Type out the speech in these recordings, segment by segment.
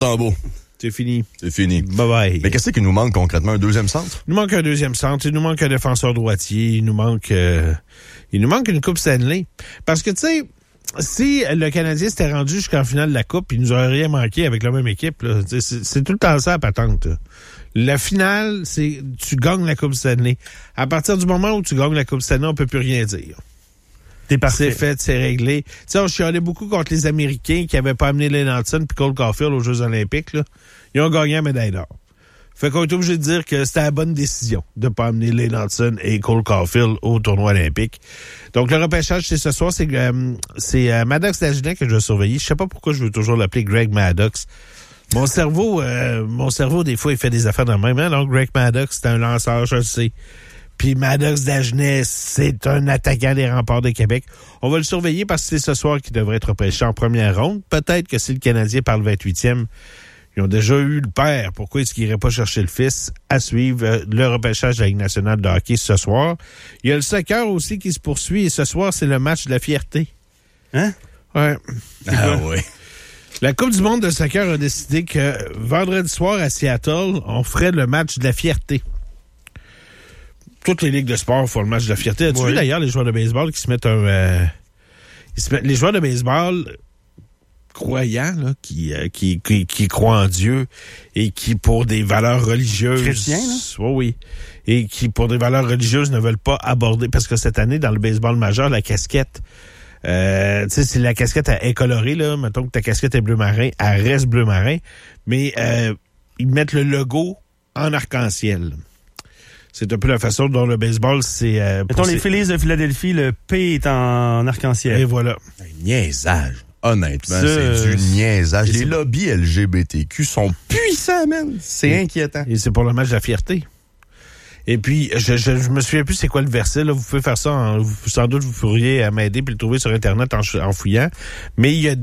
Tambo. C'est fini. C'est fini. Bye-bye. Mais qu'est-ce qui nous manque concrètement? Un deuxième centre? Il nous manque un deuxième centre. Il nous manque un défenseur droitier. Il nous manque une Coupe Stanley. Parce que, tu sais, si le Canadien s'était rendu jusqu'en finale de la Coupe, il nous aurait rien manqué avec la même équipe. Là. C'est tout le temps ça, la patente. La finale, c'est tu gagnes la Coupe Stanley. À partir du moment où tu gagnes la Coupe Stanley, on peut plus rien dire. T'es parfait. C'est fait, c'est réglé. Tu sais, on chialait beaucoup contre les Américains qui avaient pas amené Lane Hutson puis Cole Caulfield aux Jeux Olympiques. Là. Ils ont gagné la médaille d'or. Fait qu'on est obligé de dire que c'était la bonne décision de pas amener Lane Hutson et Cole Caulfield au tournoi olympique. Donc, le repêchage, c'est ce soir. C'est Maddox Dagenet que je vais surveiller. Je sais pas pourquoi je veux toujours l'appeler Greg Maddox. Mon cerveau, des fois, il fait des affaires dans le même. Hein? Donc, Greg Maddox, c'est un lanceur, je le sais. Puis Maddox Dagenet, c'est un attaquant des Remparts de Québec. On va le surveiller parce que c'est ce soir qu'il devrait être repêché en première ronde. Peut-être que si le Canadien part le 28e, ils ont déjà eu le père. Pourquoi est-ce qu'ils n'iraient pas chercher le fils? À suivre le repêchage de la Ligue nationale de hockey ce soir. Il y a le soccer aussi qui se poursuit et ce soir, c'est le match de la fierté. Hein? Ouais. Ah oui. La Coupe du monde de soccer a décidé que vendredi soir à Seattle, on ferait le match de la fierté. Toutes les ligues de sport font le match de la fierté. As-tu vu d'ailleurs les joueurs de baseball qui se mettent les joueurs de baseball croyants, là, qui croient en Dieu et qui, pour des valeurs religieuses... Chrétiens, là? Oui. Et qui, pour des valeurs religieuses, ne veulent pas aborder... Parce que cette année, dans le baseball majeur, la casquette... tu sais, si la casquette est colorée, là, mettons que ta casquette est bleu marin, elle reste bleu marin, mais ils mettent le logo en arc-en-ciel. C'est un peu la façon dont le baseball, c'est... Mettons les Phillies de Philadelphie, le P est en arc-en-ciel. Et voilà. Un niaisage. Honnêtement, c'est du niaisage. Les lobbies LGBTQ sont puissants, man. C'est inquiétant. Et c'est pour le match de la fierté. Et puis, je me souviens plus c'est quoi le verset, là. Vous pouvez faire ça, sans doute vous pourriez m'aider puis le trouver sur Internet en fouillant. Mais il y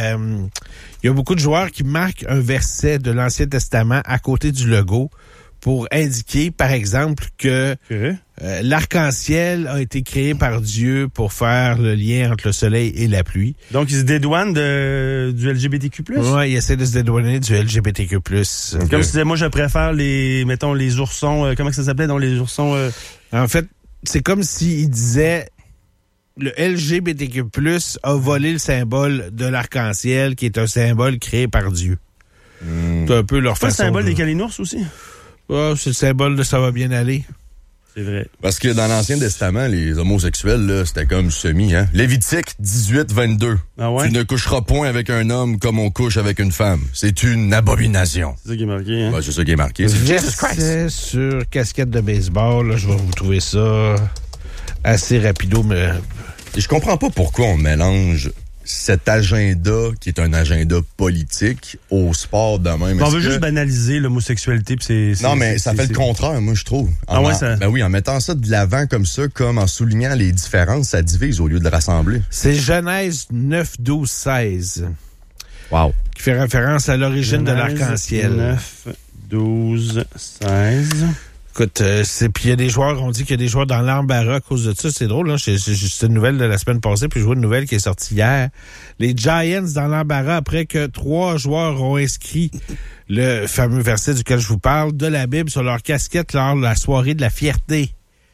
a beaucoup de joueurs qui marquent un verset de l'Ancien Testament à côté du logo pour indiquer, par exemple, que l'arc-en-ciel a été créé par Dieu pour faire le lien entre le soleil et la pluie. Donc, ils se dédouanent du LGBTQ+. Oui, ils essaient de se dédouaner du LGBTQ+. Comme si moi, je préfère les oursons... comment ça s'appelait, les oursons... En fait, c'est comme s'ils disaient... Le LGBTQ+, a volé le symbole de l'arc-en-ciel, qui est un symbole créé par Dieu. C'est un peu leur façon... C'est le symbole des calinours aussi? Oh, c'est le symbole de ça va bien aller. C'est vrai. Parce que dans l'Ancien Testament, les homosexuels, là, c'était comme semi, hein. Lévitique 18-22. Ah ouais? Tu ne coucheras point avec un homme comme on couche avec une femme. C'est une abomination. C'est ça qui est marqué, hein? Ouais, c'est ça qui est marqué. Verset sur casquette de baseball, là, je vais vous trouver ça assez rapido, mais... Et je comprends pas pourquoi on mélange cet agenda, qui est un agenda politique, au sport de même. On veut juste banaliser l'homosexualité. Non, mais ça fait le contraire, moi, je trouve. Ben oui, en mettant ça de l'avant comme ça, comme en soulignant les différences, ça divise au lieu de rassembler. C'est Genèse 9, 12, 16. Wow. Qui fait référence à l'origine de l'arc-en-ciel. 9, 12, 16... Écoute, puis il y a des joueurs, on dit qu'il y a des joueurs dans l'embarras à cause de ça. C'est drôle, hein? C'est une nouvelle de la semaine passée, puis je vois une nouvelle qui est sortie hier. Les Giants dans l'embarras après que 3 joueurs ont inscrit le fameux verset duquel je vous parle de la Bible sur leur casquette lors de la soirée de la fierté.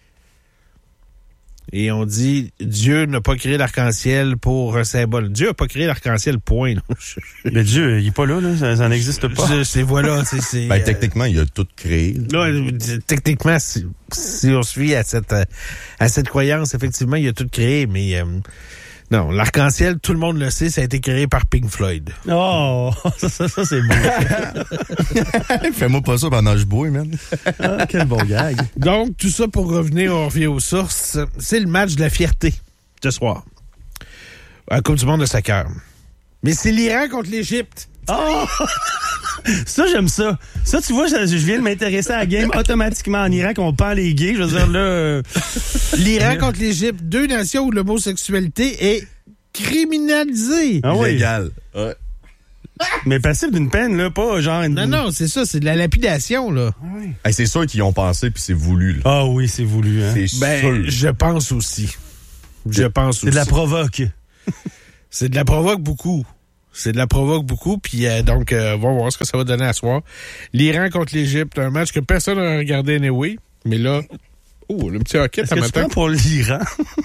Et on dit, Dieu n'a pas créé l'arc-en-ciel pour un symbole. Dieu n'a pas créé l'arc-en-ciel, point. Mais Dieu, il est pas là, ça n'existe pas. Voilà, ben, techniquement, il a tout créé. Là, techniquement, si on se fie à cette croyance, effectivement, il a tout créé, mais non, l'arc-en-ciel, tout le monde le sait, ça a été créé par Pink Floyd. Oh, ça c'est beau. Fais-moi pas ça pendant que je bouille, man. Ah, quel bon gag. Donc, tout ça pour revenir, on revient aux sources. C'est le match de la fierté, ce soir. À la Coupe du monde de soccer. Mais c'est l'Iran contre l'Égypte. Oh! Ça, j'aime ça. Ça, tu vois, je viens de m'intéresser à la game automatiquement en Iran qu'on pend les gays. Je veux dire, là... L'Iran contre l'Égypte, 2 nations où l'homosexualité est criminalisée. Ah oui. Illégal. Ouais. Mais passible d'une peine, là, pas genre... Non, c'est ça, c'est de la lapidation, là. Ah oui. Hey, c'est sûr qu'ils y ont pensé, puis c'est voulu, là. Ah oui, c'est voulu, hein. C'est sûr. Je pense aussi. C'est de la provoque. C'est de la provoque beaucoup. C'est de la provoque beaucoup, puis donc, on va voir ce que ça va donner à soir. L'Iran contre l'Égypte, un match que personne n'a regardé anyway, mais là, le petit hockey, est-ce que tu prends pour l'Iran?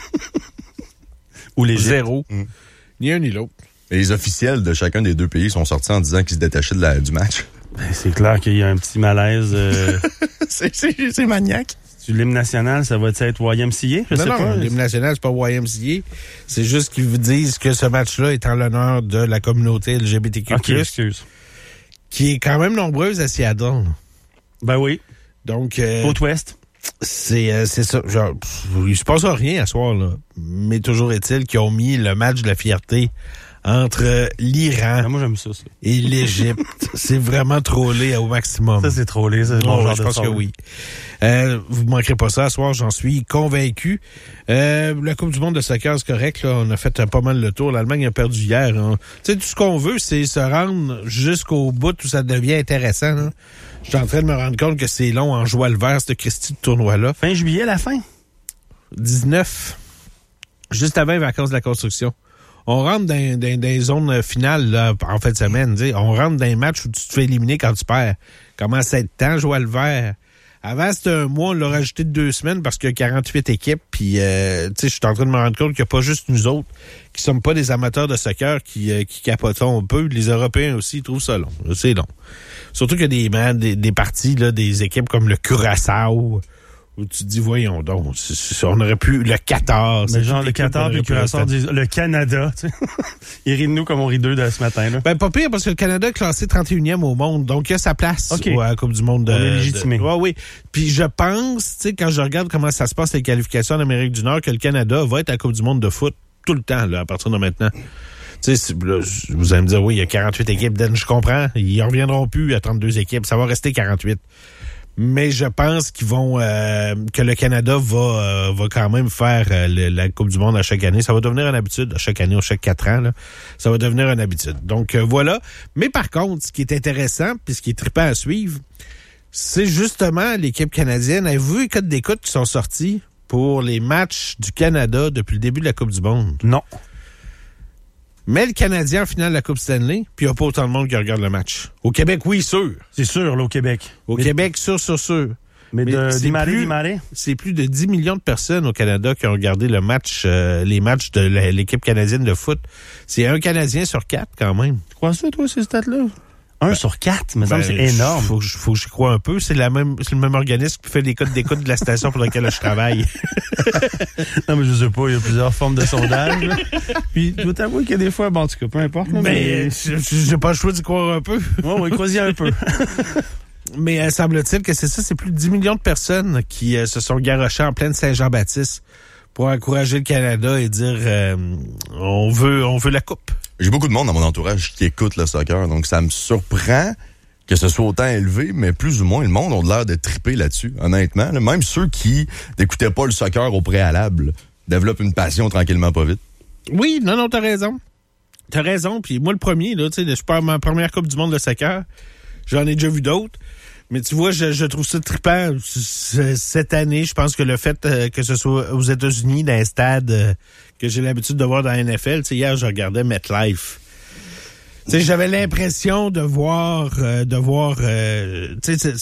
Ou l'Égypte? 0. Ni un ni l'autre. Et les officiels de chacun des deux pays sont sortis en disant qu'ils se détachaient du match. Ben, c'est clair qu'il y a un petit malaise. C'est maniaque. Sur l'hymne national, ça va être YMCA? Je sais pas. L'hymne national, c'est pas YMCA. C'est juste qu'ils vous disent que ce match-là est en l'honneur de la communauté LGBTQ+. OK, excuse. Qui est quand même nombreuse à Seattle. Ben oui. Donc... Côte-Ouest. C'est ça. Genre, il se passe rien à soir, là. Mais toujours est-il qu'ils ont mis le match de la fierté entre l'Iran moi, j'aime ça. et l'Égypte. C'est vraiment trollé au maximum. Ça, c'est trollé. C'est bon genre je pense que oui. Vous ne manquerez pas ça ce soir, j'en suis convaincu. La Coupe du monde de soccer, c'est correct. Là, on a fait pas mal le tour. L'Allemagne a perdu hier. Hein. Tu sais, tout ce qu'on veut, c'est se rendre jusqu'au bout où ça devient intéressant. Là. Je suis en train de me rendre compte que c'est long en joie le vert, ce Christy de tournoi-là. Fin juillet, la fin? 19. Juste avant les vacances de la construction. On rentre dans des zones finales là, en fin de semaine. On rentre dans un match où tu te fais éliminer quand tu perds. Commence à être temps, jouer le vert. Avant, c'était un mois, on l'a rajouté de 2 semaines parce qu'il y a 48 équipes. Puis, je suis en train de me rendre compte qu'il n'y a pas juste nous autres qui sommes pas des amateurs de soccer qui capotons un peu. Les Européens aussi, ils trouvent ça long. C'est long. Surtout qu'il y a des parties, là, des équipes comme le Curaçao, où tu te dis, voyons donc, on aurait pu, le Qatar. Mais genre, le Qatar et le Curaçao disent, le Canada, tu sais. Ils rient de nous comme on rit d'eux de ce matin, là. Ben, pas pire, parce que le Canada est classé 31e au monde, donc il y a sa place à la Coupe du monde. On est légitimé. Oui. Puis je pense, tu sais, quand je regarde comment ça se passe, les qualifications en Amérique du Nord, que le Canada va être à la Coupe du monde de foot tout le temps, là, à partir de maintenant. Tu sais, vous allez me dire, oui, il y a 48 équipes, je comprends. Ils en reviendront plus à 32 équipes. Ça va rester 48. Mais je pense qu'ils vont que le Canada va quand même faire la Coupe du monde à chaque année. Ça va devenir une habitude à chaque année ou chaque 4 ans. Là. Ça va devenir une habitude. Donc voilà. Mais par contre, ce qui est intéressant puis ce qui est trippant à suivre, c'est justement l'équipe canadienne. Avez-vous vu les codes d'écoute qui sont sortis pour les matchs du Canada depuis le début de la Coupe du monde? Non. Mais le Canadien en finale de la Coupe Stanley, puis il n'y a pas autant de monde qui regarde le match. Au Québec, oui, sûr. C'est sûr, là, au Québec. Québec, sûr. Mais c'est plus de 10 millions de personnes au Canada qui ont regardé les matchs de l'équipe canadienne de foot. C'est un Canadien sur 4, quand même. Tu crois ça, toi, ces stats-là? 1 sur 4, mais c'est énorme. Faut que j'y croie un peu. C'est le même organisme qui fait les codes d'écoute de la station pour laquelle je travaille. Non, mais je sais pas, il y a plusieurs formes de sondage. Là. Puis, je dois t'avouer qu'il y a des fois, bon, en tout cas, peu importe. Là, mais j'ai pas le choix d'y croire un peu. Oui, crois-y un peu. Mais semble-t-il que c'est plus de 10 millions de personnes qui se sont garochées en pleine Saint-Jean-Baptiste pour encourager le Canada et dire on veut la coupe. J'ai beaucoup de monde dans mon entourage qui écoute le soccer, donc ça me surprend que ce soit autant élevé, mais plus ou moins, le monde a l'air de triper là-dessus, honnêtement. Là, même ceux qui n'écoutaient pas le soccer au préalable développent une passion tranquillement pas vite. Oui, non, t'as raison. T'as raison, puis moi le premier, là, tu sais, je pars ma première Coupe du monde de soccer, j'en ai déjà vu d'autres. Mais tu vois, je trouve ça trippant cette année. Je pense que le fait que ce soit aux États-Unis, dans un stade que j'ai l'habitude de voir dans la NFL, tu sais, hier, je regardais MetLife. Tu sais, j'avais l'impression de voir, tu sais,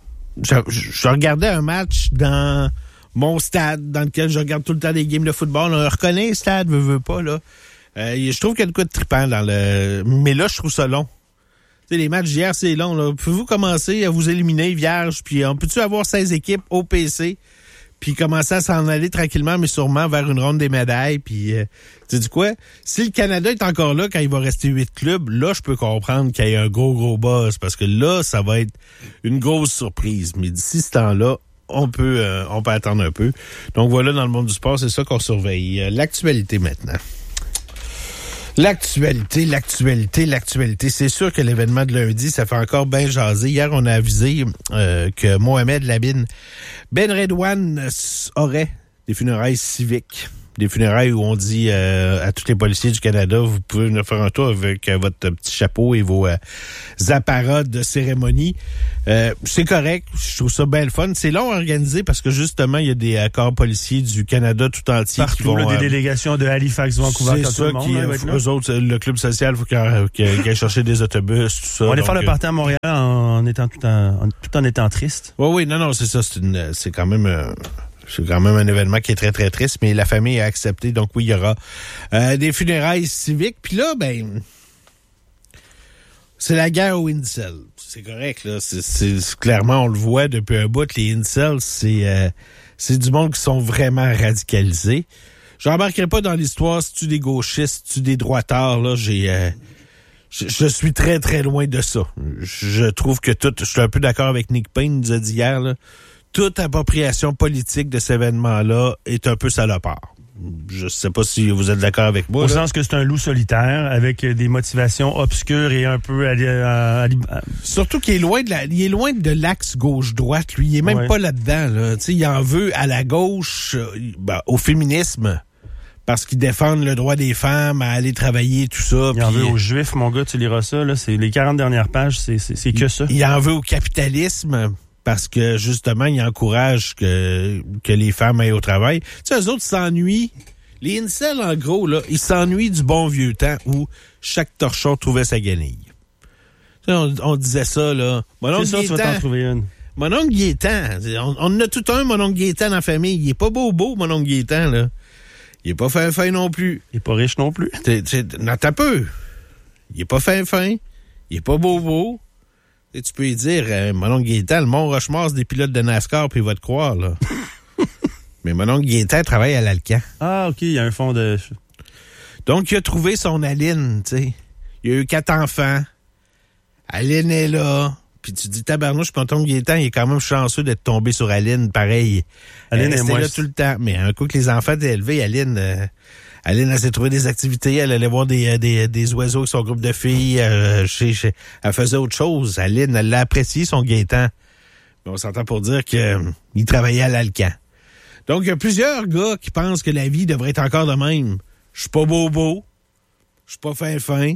je regardais un match dans mon stade, dans lequel je regarde tout le temps des games de football. On reconnaît le stade, veut pas, là. Je trouve qu'il y a de quoi de trippant mais là, je trouve ça long. Les matchs d'hier, c'est long. Là. Pouvez-vous commencer à vous éliminer vierge, puis on peut-tu avoir 16 équipes au PC, puis commencer à s'en aller tranquillement, mais sûrement vers une ronde des médailles, puis tu sais du quoi? Si le Canada est encore là quand il va rester 8 clubs, là, je peux comprendre qu'il y ait un gros buzz, parce que là, ça va être une grosse surprise. Mais d'ici ce temps-là, on peut attendre un peu. Donc voilà, dans le monde du sport, c'est ça qu'on surveille. L'actualité maintenant. L'actualité. C'est sûr que l'événement de lundi, ça fait encore bien jaser. Hier, on a avisé que Mohamed Labine Ben Redouane aurait des funérailles civiques Des funérailles où on dit à tous les policiers du Canada, vous pouvez venir faire un tour avec votre petit chapeau et vos apparats de cérémonie. C'est correct. Je trouve ça bien le fun. C'est long à organiser parce que justement, il y a des corps policiers du Canada tout entier partout, qui vont... des délégations de Halifax, Vancouver, c'est ça, eux autres, le club social, il faut qu'ils aillent chercher des autobus, tout ça. On va aller faire le party à Montréal en étant tout en étant triste. Oui, non, c'est ça. C'est quand même un événement qui est très, très triste, mais la famille a accepté. Donc oui, il y aura des funérailles civiques. Puis là, c'est la guerre aux incels. C'est correct, là. C'est clairement, on le voit depuis un bout, les incels, c'est du monde qui sont vraiment radicalisés. Je n'embarquerai pas dans l'histoire si tu des gauchistes, si tu des droitards, là. Je suis très, très loin de ça. Je trouve que je suis un peu d'accord avec Nick Payne, nous a dit hier, là. Toute appropriation politique de cet événement-là est un peu salopard. Je sais pas si vous êtes d'accord avec moi. Au sens que c'est un loup solitaire avec des motivations obscures et un peu... Surtout qu'il est loin de l'axe gauche-droite. Lui, il est même pas là-dedans. Là. Il en veut à la gauche, au féminisme, parce qu'ils défendent le droit des femmes à aller travailler, tout ça. Il en veut aux Juifs, mon gars, tu liras ça. Là, c'est les 40 dernières pages, c'est que ça. Il en veut au capitalisme, parce que, justement, il encourage que les femmes aillent au travail. Tu sais, eux autres s'ennuient. Les incels, en gros, là, ils s'ennuient du bon vieux temps où chaque torchon trouvait sa guenille. Tu sais, on disait ça, là. Mon oncle Gaétan, tu vas t'en trouver une. Mon oncle Gaétan. On en a tout un, mon oncle Gaétan, dans la famille. Il est pas beau, mon oncle Gaétan, là. Il est pas fin non plus. Il est pas riche non plus. Non, t'as peu. Il est pas fin. Il est pas beau. Et tu peux lui dire, mon oncle Gaétan, le Mont-Rochemort, c'est des pilotes de NASCAR, puis il va te croire, là. Mais mon oncle Gaétan travaille à l'Alcan. Ah, OK, il y a un fond de... Donc, il a trouvé son Aline, tu sais. Il a eu 4 enfants. Aline est là. Puis tu dis, tabarnouche, mon oncle Gaétan, il est quand même chanceux d'être tombé sur Aline, pareil. Aline est là tout le temps. Mais un coup que les enfants étaient élevés, Aline, elle s'est trouvé des activités. Elle allait voir des oiseaux avec son groupe de filles. Elle faisait autre chose. Aline, elle l'a apprécié, son Gaétan. Mais on s'entend pour dire qu'il travaillait à l'Alcan. Donc, il y a plusieurs gars qui pensent que la vie devrait être encore de même. Je suis pas beau. Je suis pas fin.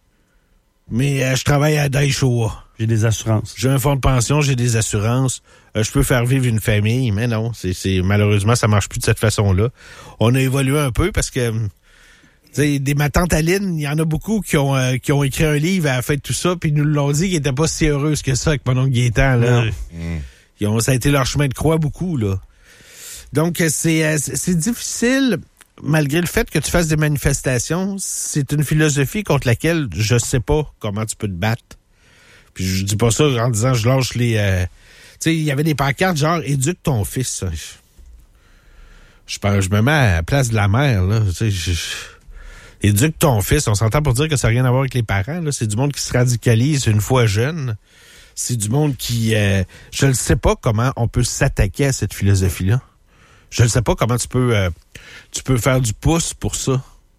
Mais je travaille à Daishowa. J'ai des assurances. J'ai un fonds de pension, j'ai des assurances. Je peux faire vivre une famille, mais non, malheureusement, ça marche plus de cette façon-là. On a évolué un peu parce que ma tante Aline, il y en a beaucoup qui ont écrit un livre à la fin de tout ça, puis ils nous l'ont dit qu'ils n'étaient pas si heureuses que ça avec mon oncle Gaétan. Là. Ça a été leur chemin de croix beaucoup, là. Donc, c'est difficile, malgré le fait que tu fasses des manifestations. C'est une philosophie contre laquelle je sais pas comment tu peux te battre. Puis je dis pas ça en disant je lâche les... tu sais, il y avait des pancartes genre « Éduque ton fils ». Je me mets à la place de la mère, là. Tu sais, éduque ton fils. On s'entend pour dire que ça n'a rien à voir avec les parents, là. C'est du monde qui se radicalise une fois jeune. C'est du monde qui... je ne sais pas comment on peut s'attaquer à cette philosophie-là. Je ne sais pas comment tu peux faire du pouce pour ça.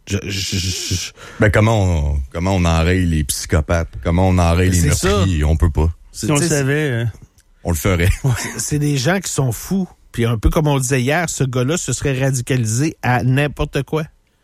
Comment on enraye les psychopathes? Comment on enraye les meurtriers? On peut pas. Si on le savait... On le ferait. C'est des gens qui sont fous. Puis un peu comme on disait hier, ce gars-là se serait radicalisé à n'importe quoi.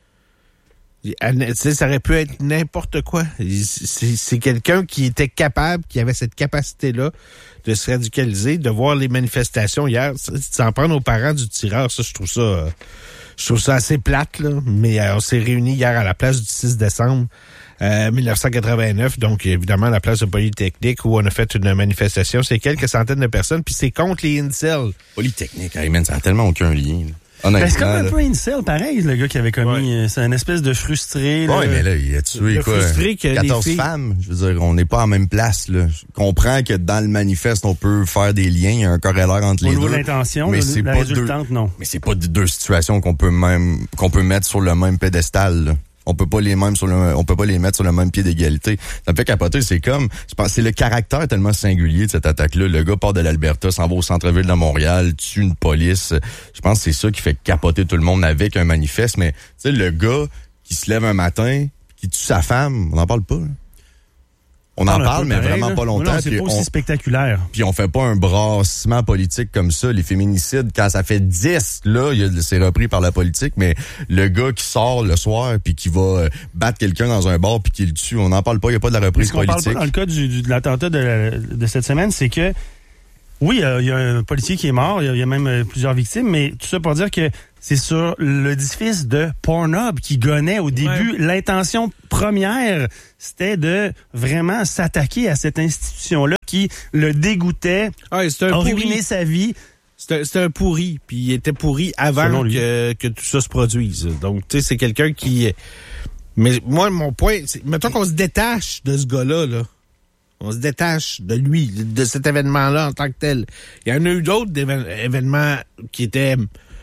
Ça aurait pu être n'importe quoi. C'est quelqu'un qui était capable, qui avait cette capacité-là de se radicaliser, de voir les manifestations hier. S'en prendre aux parents du tireur, ça, je trouve ça assez plate, là. Mais on s'est réunis hier à la place du 6 décembre 1989, donc évidemment à la place de Polytechnique, où on a fait une manifestation. C'est quelques centaines de personnes, puis c'est contre les incels. Polytechnique, hey man, ça n'a tellement aucun lien, là. C'est comme un peu incel, pareil, le gars qui avait commis. Ouais. C'est une espèce de frustré. Oui, mais là, il a tué quoi? 14 femmes. Je veux dire, on n'est pas en même place, là. Je comprends que dans le manifeste, on peut faire des liens, il y a un corrélaire entre les deux. Au niveau de l'intention, mais c'est la résultante, non. Mais c'est pas deux situations qu'on peut mettre sur le même pédestal, là. On peut pas les mettre sur le même pied d'égalité. Ça me fait capoter, c'est le caractère tellement singulier de cette attaque-là. Le gars part de l'Alberta, s'en va au centre-ville de Montréal, tue une police. Je pense que c'est ça qui fait capoter tout le monde avec un manifeste. Mais, tu sais, le gars qui se lève un matin, qui tue sa femme, on n'en parle pas, là. On en parle, mais vraiment pas longtemps. Non, c'est pas aussi spectaculaire. Puis on fait pas un brassement politique comme ça. Les féminicides, quand ça fait 10, là, c'est repris par la politique, mais le gars qui sort le soir puis qui va battre quelqu'un dans un bar puis qui le tue, on n'en parle pas, il n'y a pas de la reprise politique. Ce qu'on parle pas dans le cas de l'attentat de cette semaine, c'est que oui, il y a un policier qui est mort, il y a même plusieurs victimes, mais tout ça pour dire que c'est sur l'édifice de Pornhub qui gonnait au début. Ouais. L'intention première, c'était de vraiment s'attaquer à cette institution-là qui le dégoûtait, a ruiné sa vie. C'était un pourri, puis il était pourri avant que tout ça se produise. Donc, tu sais, c'est quelqu'un qui... Mais moi, mon point, c'est... Mettons qu'on se détache de ce gars-là, là. On se détache de lui, de cet événement-là en tant que tel. Il y en a eu d'autres événements qui étaient...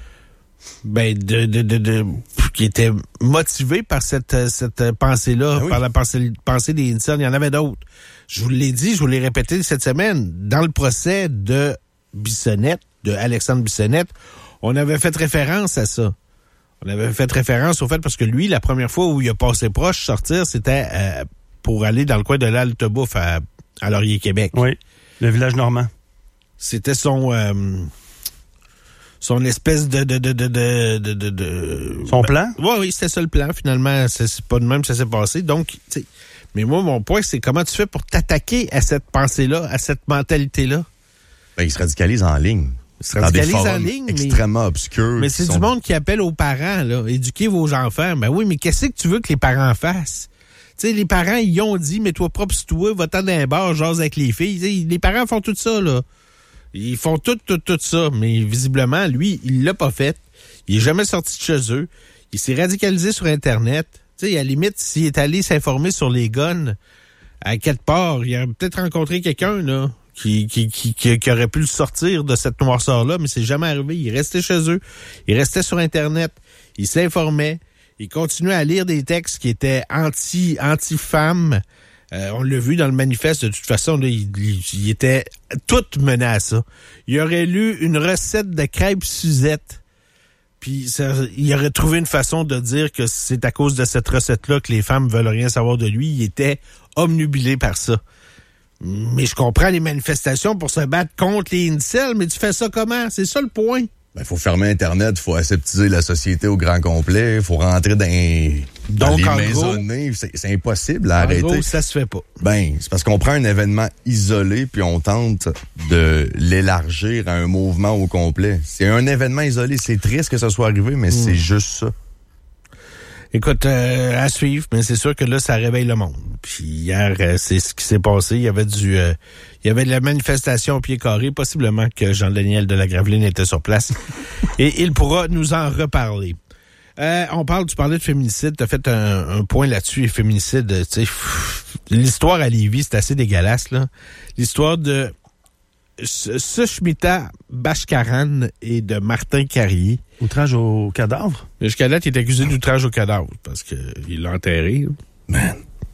qui était motivé par cette pensée-là, par la pensée des incels. Il y en avait d'autres. Je vous l'ai dit, je vous l'ai répété cette semaine. Dans le procès de Bissonnette, de Alexandre Bissonnette, on avait fait référence à ça. On avait fait référence au fait parce que lui, la première fois où il a passé proche sortir, c'était pour aller dans le coin de l'Altebouffe à Laurier-Québec. Oui, le village normand. C'était son espèce de son plan? Oui, c'était ça le plan. Finalement, c'est pas de même que ça s'est passé. Donc, tu sais, mais moi, mon point, c'est comment tu fais pour t'attaquer à cette pensée-là, à cette mentalité-là? Ben, il se radicalise en ligne. Il se radicalise en ligne, extrêmement obscurs. Mais c'est du monde qui appelle aux parents, là. Éduquez vos enfants. Ben oui, mais qu'est-ce que tu veux que les parents fassent? Tu sais, les parents, ils ont dit, mets-toi propre sur toi, va-t'en dans un bar, jase avec les filles. T'sais, les parents font tout ça, là. Ils font tout ça, mais visiblement, lui, il l'a pas fait. Il est jamais sorti de chez eux. Il s'est radicalisé sur Internet. Tu sais, à la limite, s'il est allé s'informer sur les guns, à quelque part, il a peut-être rencontré quelqu'un, là, qui aurait pu le sortir de cette noirceur-là, mais c'est jamais arrivé. Il restait chez eux. Il restait sur Internet. Il s'informait. Il continuait à lire des textes qui étaient anti-femmes. On l'a vu dans le manifeste, de toute façon, là, il était tout mené à ça. Il aurait lu une recette de crêpes Suzette, puis il aurait trouvé une façon de dire que c'est à cause de cette recette-là que les femmes veulent rien savoir de lui. Il était obnubilé par ça. Mais je comprends les manifestations pour se battre contre les incels, mais tu fais ça comment? C'est ça le point. Il faut fermer Internet, il faut aseptiser la société au grand complet, il faut rentrer dans les maisonnées. C'est impossible à arrêter. En gros, ça se fait pas. Ben, c'est parce qu'on prend un événement isolé puis on tente de l'élargir à un mouvement au complet. C'est un événement isolé. C'est triste que ça soit arrivé, mais c'est juste ça. Écoute, à suivre, mais c'est sûr que là, ça réveille le monde. Puis hier, c'est ce qui s'est passé. Il y avait de la manifestation au pied carré, possiblement que Jean-Daniel de la Graveline était sur place. Et il pourra nous en reparler. Tu parlais de féminicide, t'as fait un point là-dessus, les féminicides, tu sais, l'histoire à Lévis, c'est assez dégueulasse, là. L'histoire de Sushmita Bashkaran et de Martin Carrier. Outrage au cadavre? Jusqu'à date, il est accusé d'outrage au cadavre parce qu'il l'a enterré. Man.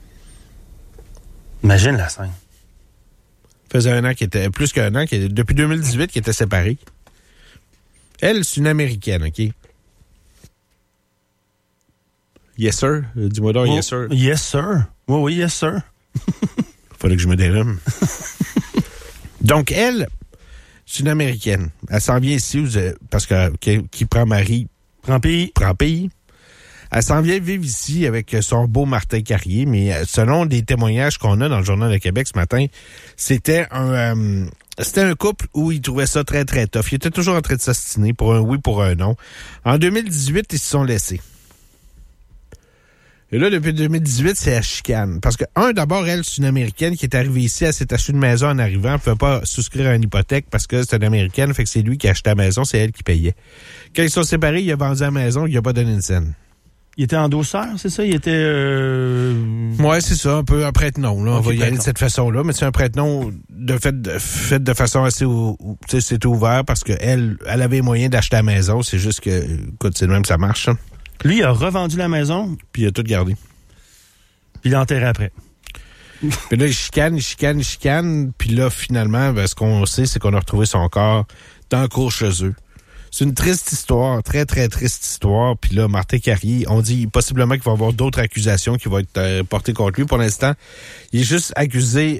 Imagine la scène. Faisait plus qu'un an, depuis 2018, qu'il était séparé. Elle, c'est une Américaine, OK? Yes, sir. Dis-moi donc, yes, sir. Yes, sir. Oui, yes, sir. Fallait que je me dénomme. Donc, elle, c'est une Américaine. Elle s'en vient ici parce que qui prend mari, prend pays. Elle s'en vient vivre ici avec son beau Martin Carrier, mais selon des témoignages qu'on a dans le Journal de Québec ce matin, c'était un couple où ils trouvaient ça très, très tough. Ils étaient toujours en train de s'ostiner pour un oui, pour un non. En 2018, ils se sont laissés. Et là, depuis 2018, c'est la chicane. Parce que, d'abord, elle, c'est une Américaine qui est arrivée ici, elle s'est achetée une maison en arrivant. Elle ne pouvait pas souscrire à une hypothèque parce que c'est une Américaine, fait que c'est lui qui a acheté la maison, c'est elle qui payait. Quand ils sont séparés, il a vendu la maison, il n'a pas donné une scène. Il était endosseur, c'est ça? Il était... Ouais, c'est ça, un peu un prête-nom, là. Okay, on va y aller de cette façon-là, mais c'est un prête-nom fait de façon assez... Tu sais, c'était ouvert parce qu'elle avait moyen d'acheter la maison, c'est juste que, écoute, c'est le même, ça marche, ça. Lui, il a revendu la maison. Puis il a tout gardé. Puis il l'a enterré après. Puis là, il chicane. Puis là, finalement, ce qu'on sait, c'est qu'on a retrouvé son corps dans le cours chez eux. C'est une triste histoire, très, très triste histoire. Puis là, Martin Carrier, on dit possiblement qu'il va y avoir d'autres accusations qui vont être portées contre lui. Pour l'instant, il est juste accusé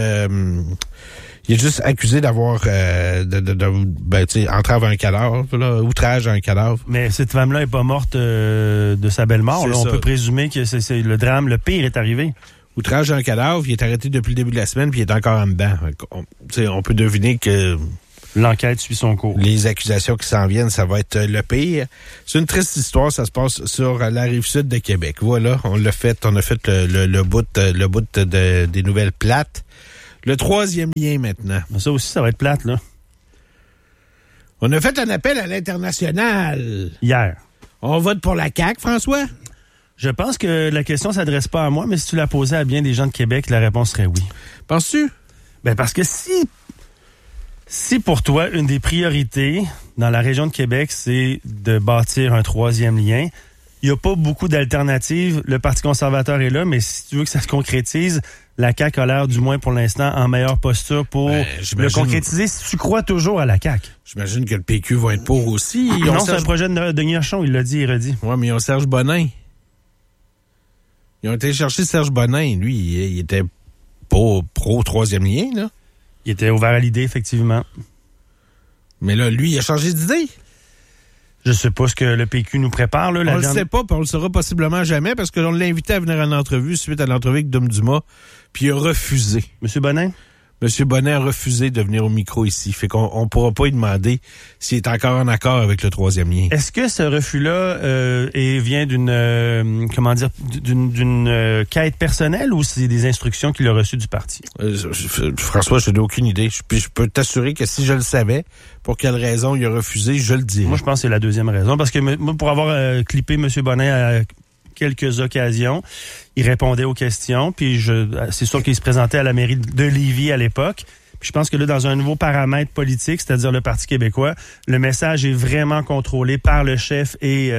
d'avoir entrave à un cadavre, là, outrage à un cadavre. Mais cette femme-là est pas morte de sa belle mort. Là, on peut présumer que c'est le drame, le pire est arrivé. Outrage à un cadavre, il est arrêté depuis le début de la semaine, puis il est encore en dedans. On peut deviner que l'enquête suit son cours. Les accusations qui s'en viennent, ça va être le pire. C'est une triste histoire, ça se passe sur la Rive-Sud de Québec. Voilà, on a fait le bout des nouvelles plates. Le troisième lien maintenant. Ça aussi, ça va être plate, là. On a fait un appel à l'international. Hier. On vote pour la CAQ, François? Je pense que la question s'adresse pas à moi, mais si tu la posais à bien des gens de Québec, la réponse serait oui. Penses-tu? Ben parce que si pour toi, une des priorités dans la région de Québec, c'est de bâtir un troisième lien, il n'y a pas beaucoup d'alternatives. Le Parti conservateur est là, mais si tu veux que ça se concrétise, la CAQ a l'air, du moins pour l'instant, en meilleure posture pour le concrétiser. Si tu crois toujours à la CAQ. J'imagine que le PQ va être pour aussi. Non, c'est un projet de Denis Archon, il l'a dit et redit. Oui, mais ils ont Serge Bonin. Ils ont été chercher Serge Bonin. Lui, il était pas pro-troisième lien, là. Il était ouvert à l'idée, effectivement. Mais là, lui, il a changé d'idée. Je sais pas ce que le PQ nous prépare. Là, on le sait pas, puis on le saura possiblement jamais, parce que l'on l'a invité à venir en entrevue suite à l'entrevue avec Dom Dumas, puis il a refusé. Monsieur Bonin? Monsieur Bonin a refusé de venir au micro ici. Fait qu'on pourra pas lui demander s'il est encore en accord avec le troisième lien. Est-ce que ce refus-là vient d'une d'une quête personnelle ou c'est des instructions qu'il a reçues du parti? François, je n'ai aucune idée. Je peux t'assurer que si je le savais, pour quelle raison il a refusé, je le dirais. Moi, je pense que c'est la deuxième raison. Parce que moi, pour avoir clippé Monsieur Bonin à quelques occasions, il répondait aux questions, puis c'est sûr qu'il se présentait à la mairie de Lévis à l'époque. Puis je pense que là, dans un nouveau paramètre politique, c'est-à-dire le Parti québécois, le message est vraiment contrôlé par le chef et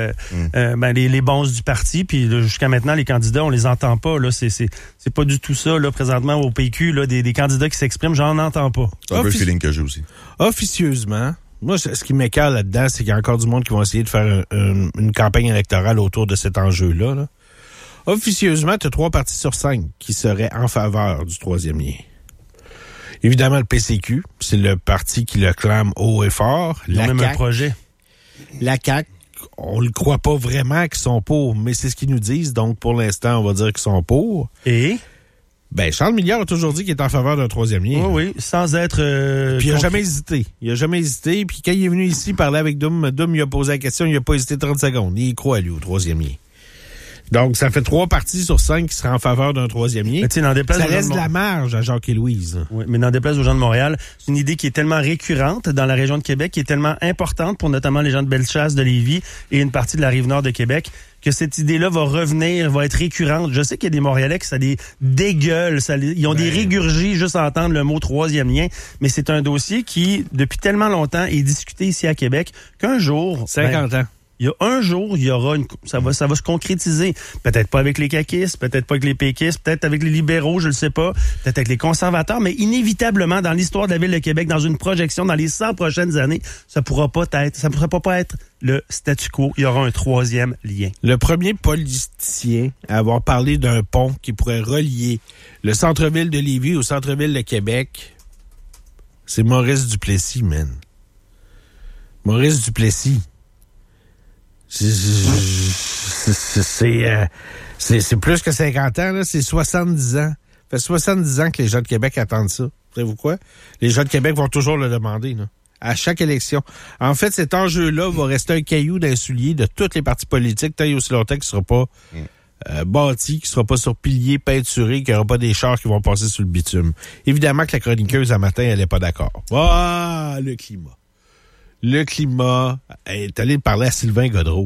les bonzes du parti. Puis là, jusqu'à maintenant, les candidats, on les entend pas. Là, c'est pas du tout ça. Là, présentement au PQ, là, des candidats qui s'expriment, j'en entends pas. C'est un peu le feeling que j'ai aussi. Officieusement, moi, ce qui m'écoeure là-dedans, c'est qu'il y a encore du monde qui vont essayer de faire une campagne électorale autour de cet enjeu-là. Là. Officieusement, tu as 3 partis sur 5 qui seraient en faveur du troisième lien. Évidemment, le PCQ, c'est le parti qui le clame haut et fort. Ils ont même un projet. La CAQ, on le croit pas vraiment qu'ils sont pour, mais c'est ce qu'ils nous disent. Donc, pour l'instant, on va dire qu'ils sont pour. Et? Charles Milliard a toujours dit qu'il est en faveur d'un troisième lien. Oui, sans être... Puis il a jamais hésité. Puis quand il est venu ici parler avec Dom il a posé la question, il a pas hésité 30 secondes. Il croit, lui, au troisième lien. Donc, ça fait 3 partis sur 5 qui seraient en faveur d'un troisième lien. Ça laisse de la marge à Jacques et Louise. Oui, mais n'en déplaise aux gens de Montréal, c'est une idée qui est tellement récurrente dans la région de Québec, qui est tellement importante pour notamment les gens de Bellechasse, de Lévis et une partie de la Rive-Nord de Québec, que cette idée-là va revenir, va être récurrente. Je sais qu'il y a des Montréalais qui ça les dégueule, ils ont des régurgies juste à entendre le mot troisième lien, mais c'est un dossier qui, depuis tellement longtemps, est discuté ici à Québec qu'un jour... 50 ans. Il y a un jour, il y aura ça va se concrétiser. Peut-être pas avec les caquistes, peut-être pas avec les péquistes, peut-être avec les libéraux, je le sais pas, peut-être avec les conservateurs, mais inévitablement, dans l'histoire de la Ville de Québec, dans une projection, dans les 100 prochaines années, ça pourra pas être le statu quo. Il y aura un troisième lien. Le premier politicien à avoir parlé d'un pont qui pourrait relier le centre-ville de Lévis au centre-ville de Québec, c'est Maurice Duplessis, man. Maurice Duplessis. C'est plus que 50 ans, là, c'est 70 ans. Ça fait 70 ans que les gens de Québec attendent ça. Savez-vous quoi? Les gens de Québec vont toujours le demander, là, à chaque élection. En fait, cet enjeu-là va rester un caillou d'un soulier de tous les partis politiques, tant et aussi longtemps qu'il ne sera pas bâti, qu'il ne sera pas sur pilier, peinturé, qu'il n'y aura pas des chars qui vont passer sur le bitume. Évidemment que la chroniqueuse, un matin, elle n'est pas d'accord. Ah, le climat. Le climat, elle est allée parler à Sylvain Gaudreault.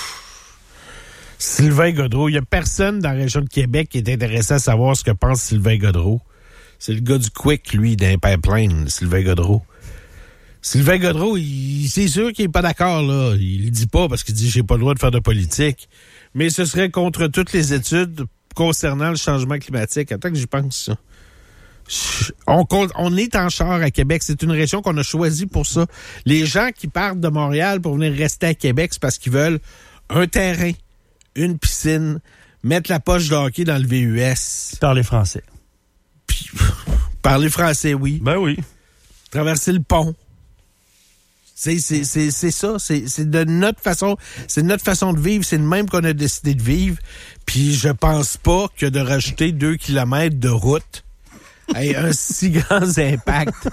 Sylvain Gaudreault, il n'y a personne dans la région de Québec qui est intéressé à savoir ce que pense Sylvain Gaudreault. C'est le gars du Quick, lui, d'un pipeline, Sylvain Gaudreault. Sylvain Gaudreault, c'est sûr qu'il n'est pas d'accord, là. Il le dit pas parce qu'il dit « j'ai pas le droit de faire de politique ». Mais ce serait contre toutes les études concernant le changement climatique. Attends que j'y pense, ça. On est en char à Québec. C'est une région qu'on a choisie pour ça. Les gens qui partent de Montréal pour venir rester à Québec, c'est parce qu'ils veulent un terrain, une piscine, mettre la poche de hockey dans le VUS. Parler français. Puis, parler français, oui. Ben oui. Traverser le pont. C'est ça. C'est de notre façon. C'est notre façon de vivre. C'est le même qu'on a décidé de vivre. Puis je pense pas que de rajouter 2 kilomètres de route ait un si grand impact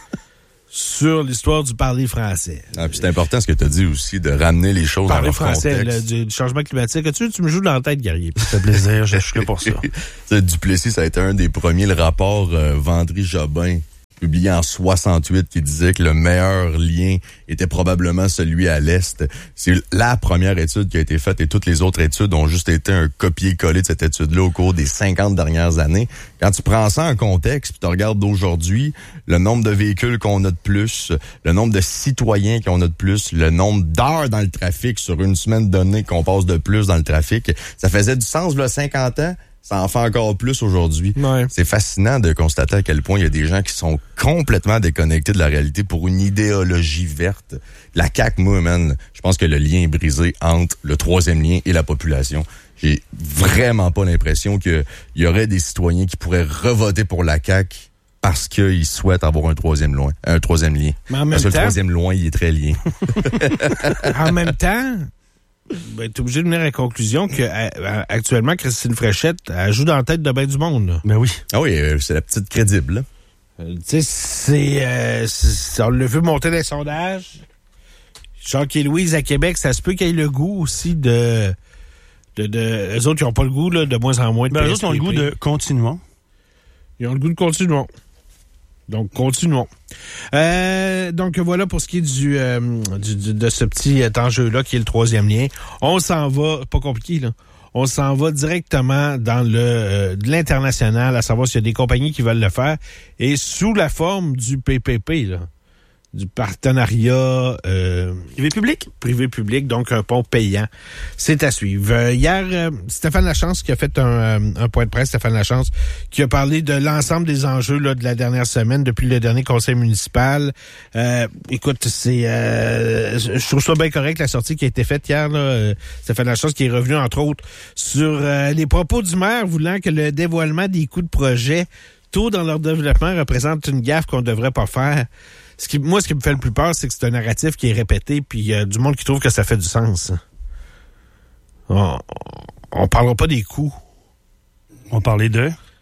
sur l'histoire du parler français. Ah, puis c'est important ce que tu as dit aussi, de ramener les choses dans leur français, contexte. Du changement climatique. Tu me joues dans la tête, guerrier. Ça fait plaisir, je suis là pour ça. Duplessis, ça a été un des premiers, le rapport Vendry-Jobin, publié en 68, qui disait que le meilleur lien était probablement celui à l'Est. C'est la première étude qui a été faite et toutes les autres études ont juste été un copier-coller de cette étude-là au cours des 50 dernières années. Quand tu prends ça en contexte, puis tu regardes d'aujourd'hui, le nombre de véhicules qu'on a de plus, le nombre de citoyens qu'on a de plus, le nombre d'heures dans le trafic sur une semaine donnée qu'on passe de plus dans le trafic, ça faisait du sens, là, 50 ans. Ça en fait encore plus aujourd'hui. Ouais. C'est fascinant de constater à quel point il y a des gens qui sont complètement déconnectés de la réalité pour une idéologie verte. La CAQ, moi, man, je pense que le lien est brisé entre le troisième lien et la population. J'ai vraiment pas l'impression qu'il y aurait des citoyens qui pourraient revoter pour la CAQ parce qu'ils souhaitent avoir un troisième lien. Mais en même parce que temps, le troisième lien, il est très lié. En même temps, ben, t'es obligé de venir à la conclusion que actuellement, Christine Fréchette, elle joue dans la tête de ben du monde. Là. Ben oui. Ah oui, c'est la petite crédible. Tu sais, on l'a vu monter dans les sondages. Jacques et Louise à Québec, ça se peut qu'il y ait le goût aussi de eux autres, ils n'ont pas le goût, là, de moins en moins de Ben, eux autres ont le goût de continuons. Ils ont le goût de continuons. Donc, continuons. Donc, voilà pour ce qui est de ce petit enjeu-là, qui est le troisième lien. On s'en va, pas compliqué, là. On s'en va directement dans de l'international, à savoir s'il y a des compagnies qui veulent le faire, et sous la forme du PPP, là. Du partenariat privé-public, donc un pont payant. C'est à suivre. Hier, Stéphane Lachance qui a fait un point de presse, Stéphane Lachance, qui a parlé de l'ensemble des enjeux là, de la dernière semaine, depuis le dernier conseil municipal. Écoute, je trouve ça bien correct, la sortie qui a été faite hier. Là, Stéphane Lachance qui est revenu, entre autres, sur les propos du maire voulant que le dévoilement des coûts de projet tôt dans leur développement représente une gaffe qu'on ne devrait pas faire. Ce qui me fait le plus peur, c'est que c'est un narratif qui est répété, puis il y a du monde qui trouve que ça fait du sens. On parlera pas des coûts. On va parler